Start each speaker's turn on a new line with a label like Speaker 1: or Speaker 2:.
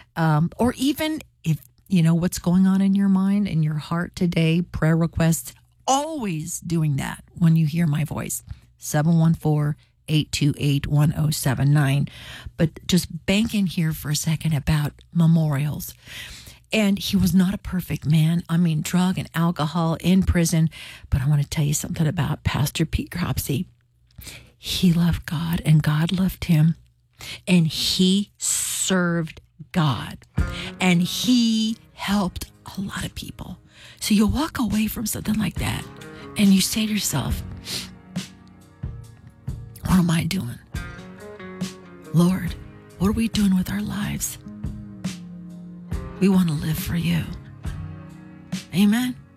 Speaker 1: or even if you know what's going on in your mind and your heart today, prayer requests, always doing that when you hear my voice. 714-828-1079. But just bank in here for a second about memorials. And he was not a perfect man. I mean, drug and alcohol in prison. But I want to tell you something about Pastor Pete Cropsey. He loved God and God loved him. And he served God. And he helped a lot of people. So you walk away from something like that and you say to yourself, what am I doing? Lord, what are we doing with our lives? We want to live for you. Amen.